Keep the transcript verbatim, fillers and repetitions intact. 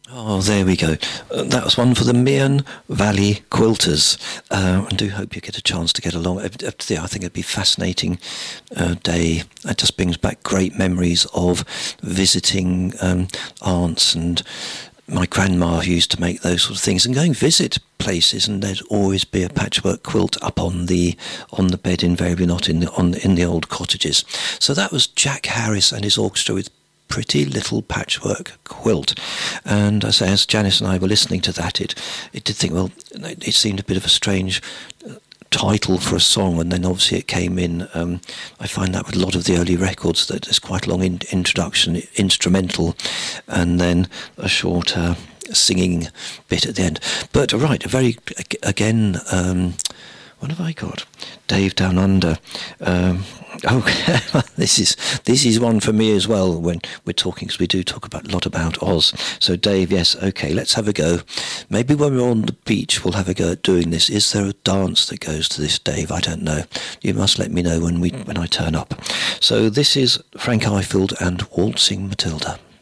Oh, there we go. Uh, that was one for the Mearn Valley Quilters. Uh, I do hope you get a chance to get along. I think it'd be a fascinating uh, day. It just brings back great memories of visiting um, aunts, and my grandma used to make those sort of things, and going visit places, and there'd always be a patchwork quilt up on the on the bed, invariably not in the on in the old cottages. So that was Jack Harris and his orchestra with Pretty Little Patchwork Quilt. And I say, as Janice and I were listening to that, it it did think, well, it seemed a bit of a strange title for a song, and then obviously it came in. Um, I find that with a lot of the early records, that there's quite a long in- introduction, instrumental, and then a short uh, singing bit at the end. But right, a very, again, um, what have I got? Dave Down Under. Um, oh, this is this is one for me as well when we're talking, because we do talk about a lot about Oz. So Dave, yes, okay, let's have a go. Maybe when we're on the beach, we'll have a go at doing this. Is there a dance that goes to this, Dave? I don't know. You must let me know when we when I turn up. So this is Frank Ifield and Waltzing Matilda.